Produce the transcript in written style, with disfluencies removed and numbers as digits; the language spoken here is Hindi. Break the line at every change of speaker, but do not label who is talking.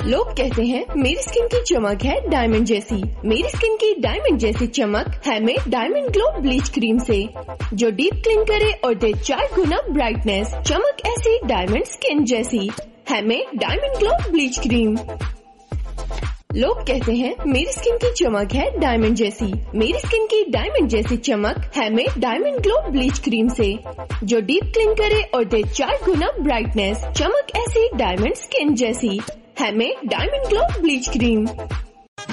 लोग कहते हैं मेरी स्किन की चमक है डायमंड जैसी। मेरी स्किन की डायमंड जैसी चमक है made diamond glow bleach cream से, जो डीप क्लीन करे और दे 4 गुना ब्राइटनेस। चमक ऐसी डायमंड स्किन जैसी है made diamond glow bleach cream. लोग कहते हैं मेरी स्किन की चमक है डायमंड जैसी। मेरी स्किन की डायमंड जैसी चमक है made diamond glow bleach cream से, जो डीप क्लीन करे और दे 4 गुना ब्राइटनेस। चमक ऐसी डायमंड स्किन जैसी है made diamond glow bleach cream.